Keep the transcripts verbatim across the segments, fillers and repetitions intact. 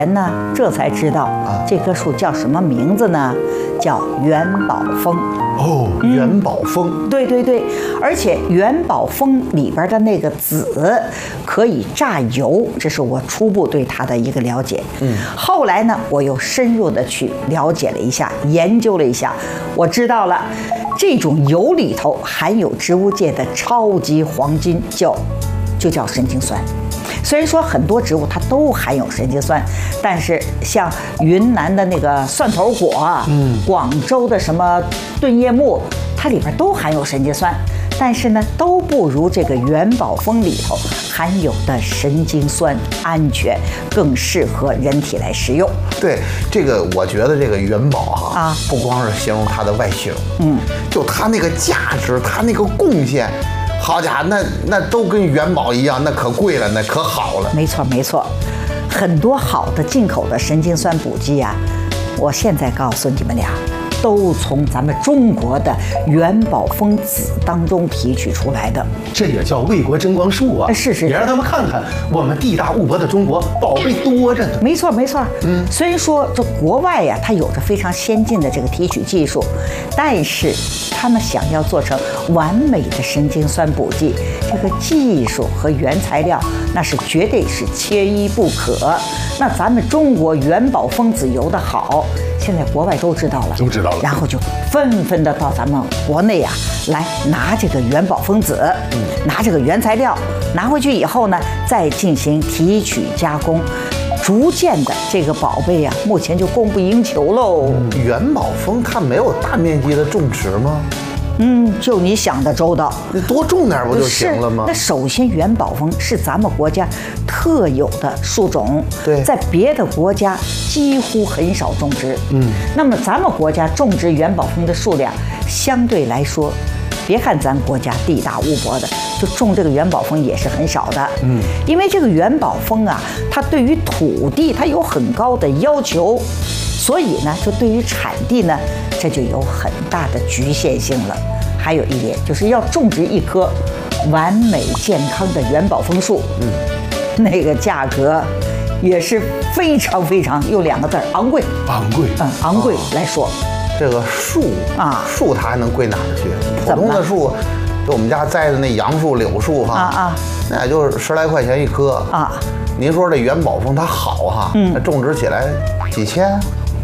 人呢，这才知道这棵树叫什么名字呢？叫元宝枫。 哦，元宝枫、 嗯。对对对，而且元宝枫里边的那个籽可以榨油，这是我初步对它的一个了解。嗯，后来呢，我又深入的去了解了一下，研究了一下，我知道了，这种油里头含有植物界的超级黄金，叫就叫神经酸。虽然说很多植物它都含有神经酸，但是像云南的那个蒜头果，嗯，广州的什么钝叶木，它里边都含有神经酸，但是呢，都不如这个元宝枫里头含有的神经酸安全，更适合人体来食用。 对，这个我觉得这个元宝哈啊，不光是形容它的外形，嗯，就它那个价值，它那个贡献。好家伙，那那都跟元宝一样，那可贵了，那可好了。 没错没错，很多好的进口的神经酸补剂啊，我现在告诉你们俩，都从咱们中国的元宝枫籽当中提取出来的。 这也叫为国争光术啊！ 是是， 也让他们看看我们地大物博的中国宝贝多着呢。 没错没错，嗯，虽然说这国外呀、啊，它有着非常先进的这个提取技术，但是他们想要做成完美的神经酸补剂，这个技术和原材料那是绝对是缺一不可。那咱们中国元宝枫籽油的好，现在国外都知道了， 都知道了， 然后就纷纷的到咱们国内啊来拿这个元宝枫籽，嗯，拿这个原材料拿回去以后呢，再进行提取加工。逐渐的，这个宝贝啊，目前就供不应求喽。 嗯、元宝枫它没有大面积的种植吗？ 嗯，就你想的周到， 你多种点不就行了吗？ 那首先，元宝枫是咱们国家特有的树种， 对， 在别的国家几乎很少种植。嗯，那么咱们国家种植元宝枫的数量相对来说，别看咱国家地大物博的，就种这个元宝枫也是很少的。嗯，因为这个元宝枫啊，它对于土地它有很高的要求，所以呢，就对于产地呢，这就有很大的局限性了。还有一点就是要种植一棵完美健康的元宝枫树，嗯，那个价格也是非常非常用两个字昂贵， 昂贵， 嗯，昂贵来说。 这个树啊， 树它还能贵哪儿去？普通的树，就我们家栽的那杨树、柳树哈，啊啊，那也就是十来块钱一棵啊。您说这元宝枫它好哈，嗯，它种植起来几千。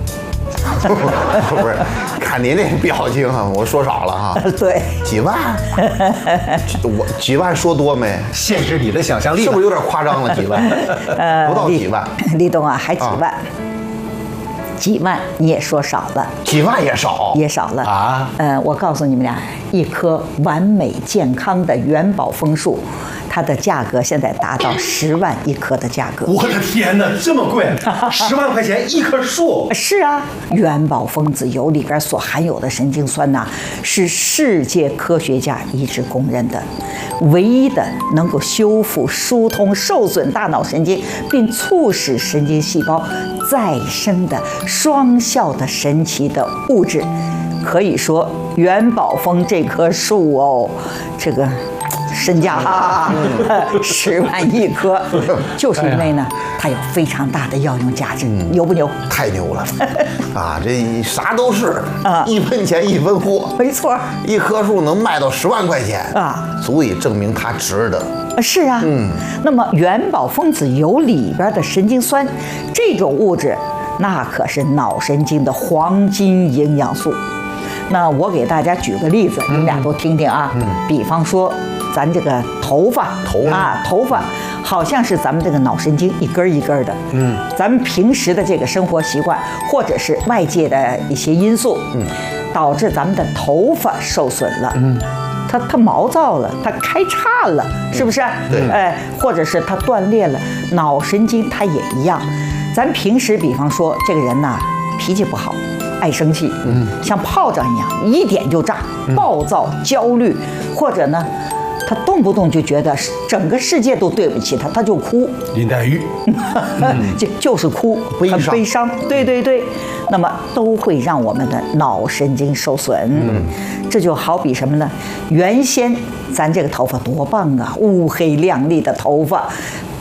不是，看您这表情啊，我说少了哈。 对， 几万，我几万说多没？ 限制你的想象力， 是不是有点夸张了？几万，呃，不到几万。 立冬啊，还几万？啊、几万你也说少了， 几万也少， 也少了啊。 呃，我告诉你们俩，一棵完美健康的元宝枫树，它的价格现在达到十万一棵的价格。 我的天哪，这么贵！十万块钱一棵树？ 是啊，元宝枫籽油里边所含有的神经酸呐、啊，是世界科学家一致公认的，唯一的能够修复、疏通受损大脑神经，并促使神经细胞再生的双效的神奇的物质。可以说，元宝枫这棵树哦，这个。身价哈，十万一棵，就是因为呢，它有非常大的药用价值，牛不牛？ 太牛了啊！这啥都是啊，一分钱一分货， 没错。 一棵树能卖到十万块钱啊，足以证明它值得。 是啊，嗯。那么元宝枫籽油里边的神经酸这种物质，那可是脑神经的黄金营养素。那我给大家举个例子，你们俩都听听啊。嗯。比方说。咱这个头发， 头啊，头发好像是咱们这个脑神经一根一根的。嗯，咱们平时的这个生活习惯，或者是外界的一些因素，嗯，导致咱们的头发受损了。嗯，它它毛躁了，它开叉了，是不是？ 对， 哎，或者是它断裂了，脑神经它也一样。咱平时比方说这个人呐，脾气不好，爱生气，嗯，像炮仗一样，一点就炸，暴躁、焦虑，或者呢。他动不动就觉得整个世界都对不起他，他就哭。 林黛玉， 就就是哭， 悲伤， 悲伤。对对对，那么都会让我们的脑神经受损。嗯，这就好比什么呢？原先咱这个头发多棒啊，乌黑亮丽的头发，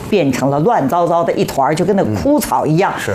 变成了乱糟糟的一团，就跟那枯草一样。 是。